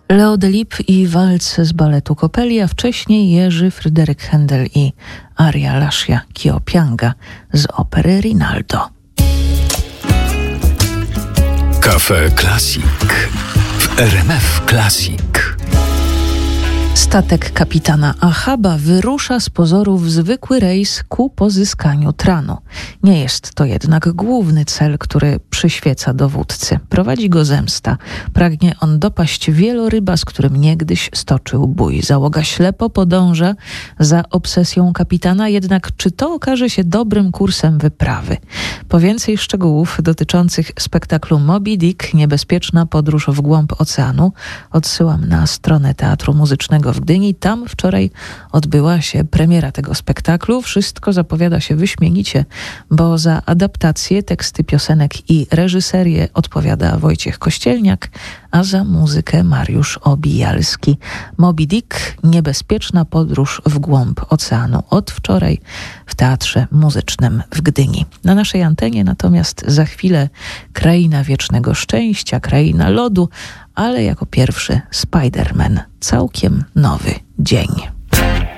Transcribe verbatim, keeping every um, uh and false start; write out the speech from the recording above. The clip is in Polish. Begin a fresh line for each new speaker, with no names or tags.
Leo Delibes i walc z baletu Coppeli, a wcześniej Jerzy Fryderyk Händel i aria Lascia Ch'io pianga z opery Rinaldo.
Cafe Classic w R M F Classic.
Statek kapitana Ahaba wyrusza z pozoru w zwykły rejs ku pozyskaniu tranu. Nie jest to jednak główny cel, który przyświeca dowódcy. Prowadzi go zemsta. Pragnie on dopaść wieloryba, z którym niegdyś stoczył bój. Załoga ślepo podąża za obsesją kapitana, jednak czy to okaże się dobrym kursem wyprawy? Po więcej szczegółów dotyczących spektaklu Moby Dick, niebezpieczna podróż w głąb oceanu, odsyłam na stronę Teatru Muzycznego w Gdyni. Tam wczoraj odbyła się premiera tego spektaklu. Wszystko zapowiada się wyśmienicie, bo za adaptację, teksty piosenek i reżyserię odpowiada Wojciech Kościelniak, a za muzykę Mariusz Obijalski. Moby Dick, niebezpieczna podróż w głąb oceanu. Od wczoraj w Teatrze Muzycznym w Gdyni. Na naszej antenie natomiast za chwilę Kraina Wiecznego Szczęścia, Kraina Lodu, ale jako pierwszy Spider-Man. Całkiem nowy dzień.